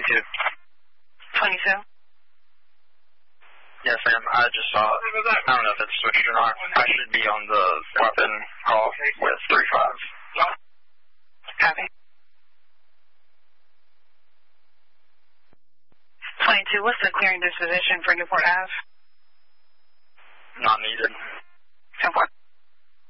22. 22? Yes, ma'am. I just saw it. I don't know if it's switched or not. I should be on the weapon call with 3-5. Copy. 22, what's the clearing disposition for Newport Ave? Not needed. 10-4.